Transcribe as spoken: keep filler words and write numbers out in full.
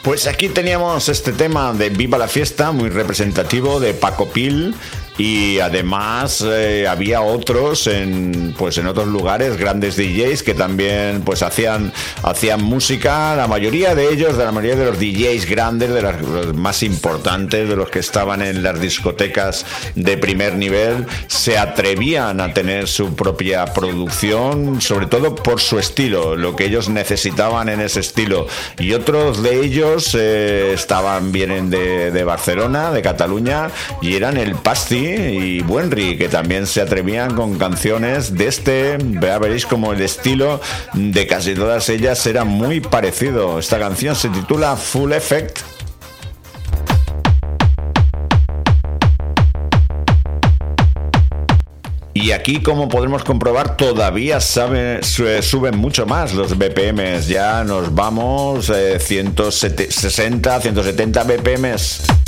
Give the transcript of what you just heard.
Pues aquí teníamos este tema de Viva la Fiesta, muy representativo de Paco Pil. Y además eh, había otros en pues en otros lugares, grandes D Js que también pues hacían hacían música. La mayoría de ellos, de la mayoría de los D Js grandes, de los, los más importantes, de los que estaban en las discotecas de primer nivel, se atrevían a tener su propia producción, sobre todo por su estilo, lo que ellos necesitaban en ese estilo. Y otros de ellos eh, estaban vienen de, de Barcelona, de Cataluña, y eran el Pasti y Buenri, que también se atrevían con canciones de este. Ya veréis como el estilo de casi todas ellas era muy parecido. Esta canción se titula Full Effect. Y aquí, como podremos comprobar, todavía sabe, suben mucho más los B P Ms. Ya nos vamos eh, ciento sesenta, ciento setenta B P Ms.